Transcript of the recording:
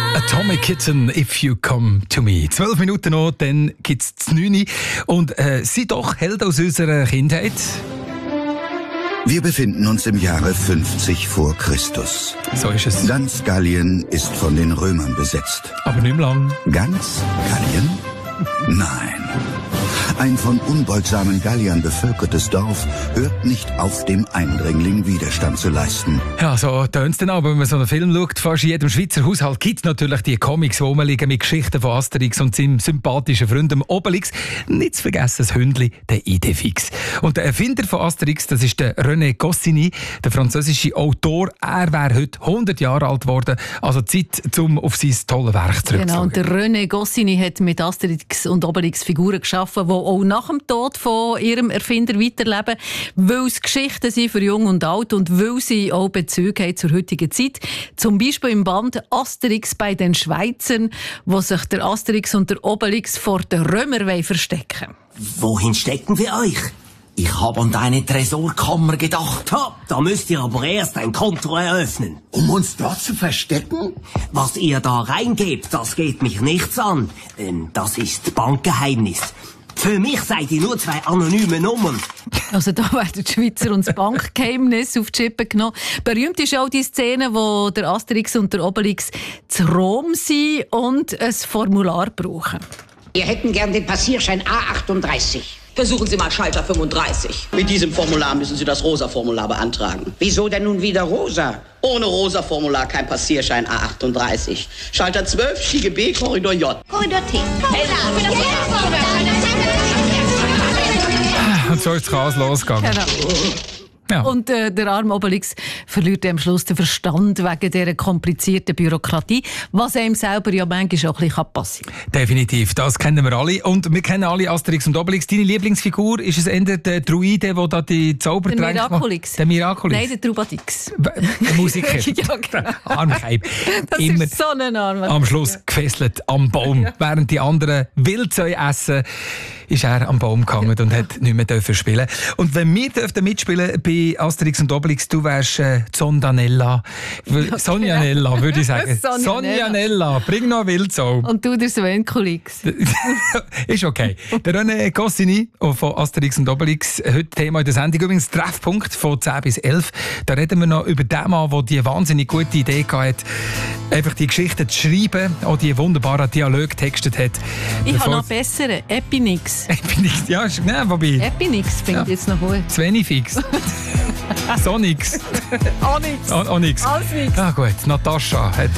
Atomic Kitten, If You Come To Me. 12 Minuten noch, dann gibt es das 9. Und sie doch Held aus unserer Kindheit. Wir befinden uns im Jahre 50 vor Christus. So ist es. Ganz Gallien ist von den Römern besetzt. Aber nicht mehr lang. Ganz Gallien? Nein. Ein von unbeugsamen Galliern bevölkertes Dorf hört nicht auf, dem Eindringling Widerstand zu leisten. Ja, so tönt es dann aber, wenn man so einen Film schaut. Fast in jedem Schweizer Haushalt gibt es natürlich die Comics, die rumliegen mit Geschichten von Asterix und seinem sympathischen Freund Obelix. Nicht zu vergessen das Hündli, der Idefix. Und der Erfinder von Asterix, das ist der René Goscinny, der französische Autor. Er wäre heute 100 Jahre alt geworden. Also Zeit, um auf sein tolles Werk zurückzuschauen. Genau, und der René Goscinny hat mit Asterix und Obelix Figuren geschaffen, die auch nach dem Tod von ihrem Erfinder weiterleben, weil es Geschichten sind für Jung und Alt und weil sie auch Bezüge haben zur heutigen Zeit. Zum Beispiel im Band Asterix bei den Schweizern, wo sich der Asterix und der Obelix vor den Römern verstecken. Wohin stecken wir euch? Ich habe an deine Tresorkammer gedacht. Da müsst ihr aber erst ein Konto eröffnen. Um uns dort zu verstecken? Was ihr da reingebt, das geht mich nichts an. Das ist Bankgeheimnis. Für mich seid ihr nur zwei anonyme Nummern. Also da werden die Schweizer und das Bankgeheimnis auf die Schippe genommen. Berühmt ist auch die Szene, wo der Asterix und der Obelix zu Rom sind und ein Formular brauchen. Wir hätten gern den Passierschein A38. Versuchen Sie mal Schalter 35. Mit diesem Formular müssen Sie das Rosa-Formular beantragen. Wieso denn nun wieder Rosa? Ohne Rosa-Formular kein Passierschein A38. Schalter 12, Schiege B, Korridor J. Korridor T. Und so ist das Chaos losgegangen. Genau. Ja. Und der arme Obelix verliert am Schluss den Verstand wegen dieser komplizierten Bürokratie, was einem selber ja manchmal auch ein bisschen passieren kann. Definitiv, das kennen wir alle. Und wir kennen alle Asterix und Obelix. Deine Lieblingsfigur, ist es eher der Druide, der da die Zaubertränke Der Miraculix. Der Miraculix? Nein, der Trubadix. Der Musiker. Ja, genau. Armkeib. Das Immer ist so ein Armer. am Schluss gefesselt am Baum. Ja. Während die anderen Wildsäue essen, ist er am Baum gehangen und hat nicht mehr spielen. Und wenn wir mitspielen bei Asterix und Obelix, du wärst Zondanella. Sonjanella, würde ich sagen. Sonjanella, bring noch Wildsau. Und du der Svenkulix. Ist okay. Der René Goscinny von Asterix und Obelix, heute Thema in der Sendung, übrigens Treffpunkt von 10 bis 11. Da reden wir noch über den Mann, der die wahnsinnig gute Idee hatte, einfach die Geschichten zu schreiben, auch die wunderbaren Dialoge getextet hat. Ich habe noch bessere, Epinix. Epinix, ja, wobei. Epinix finde ich jetzt noch gut. Svenifix. Sonix. Onyx. Onyx. Alles nix. Ah gut, Natascha hat